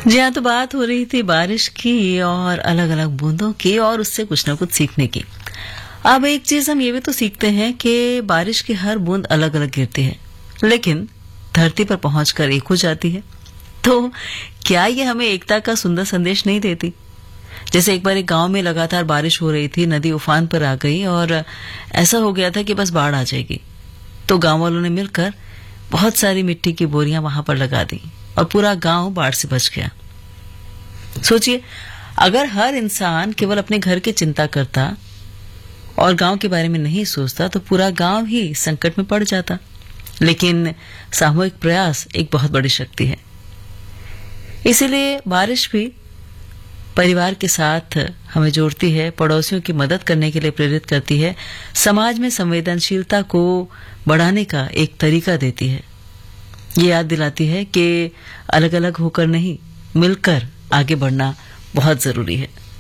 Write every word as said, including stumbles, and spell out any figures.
जी हाँ, तो बात हो रही थी बारिश की और अलग अलग बूंदों की और उससे कुछ ना कुछ सीखने की। अब एक चीज हम ये भी तो सीखते हैं कि बारिश की हर बूंद अलग अलग गिरती है, लेकिन धरती पर पहुंचकर एक हो जाती है। तो क्या ये हमें एकता का सुंदर संदेश नहीं देती? जैसे एक बार एक गांव में लगातार बारिश हो रही थी, नदी उफान पर आ गई और ऐसा हो गया था कि बस बाढ़ आ जाएगी। तो गांव वालों ने मिलकर बहुत सारी मिट्टी की बोरियां वहां पर लगा दी और पूरा गांव बाढ़ से बच गया। सोचिए, अगर हर इंसान केवल अपने घर की चिंता करता और गांव के बारे में नहीं सोचता तो पूरा गांव ही संकट में पड़ जाता। लेकिन सामूहिक प्रयास एक बहुत बड़ी शक्ति है। इसीलिए बारिश भी परिवार के साथ हमें जोड़ती है, पड़ोसियों की मदद करने के लिए प्रेरित करती है, समाज में संवेदनशीलता को बढ़ाने का एक तरीका देती है। ये याद दिलाती है कि अलग अलग होकर नहीं, मिलकर आगे बढ़ना बहुत जरूरी है।